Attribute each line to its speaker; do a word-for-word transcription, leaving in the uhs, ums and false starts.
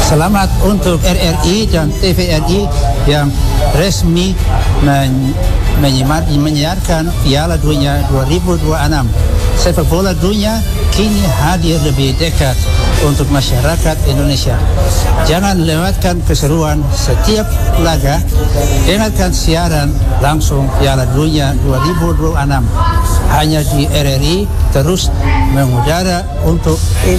Speaker 1: Selamat untuk R R I dan T V R I yang resmi men menyiarkan Piala Dunia dua ribu dua puluh enam. Sepak bola dunia kini hadir lebih dekat untuk masyarakat Indonesia. Jangan lewatkan keseruan setiap laga. Dengarkan siaran langsung Piala Dunia dua ribu dua puluh enam hanya di R R I, terus mengudara untuk